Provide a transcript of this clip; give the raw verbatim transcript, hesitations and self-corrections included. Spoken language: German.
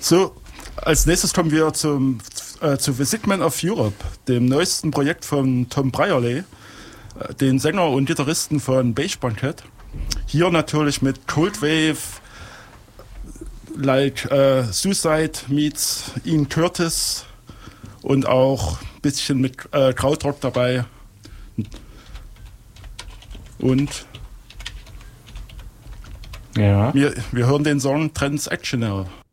So, als nächstes kommen wir zum, äh, zu The Sick Man of Europe, dem neuesten Projekt von Tom Brierley, äh, den Sänger und Gitarristen von Beige Banquet. Hier natürlich mit Cold Wave, like äh, Suicide meets Ian Curtis und auch ein bisschen mit äh, Krautrock dabei. Und ja. wir, wir hören den Song Transactional.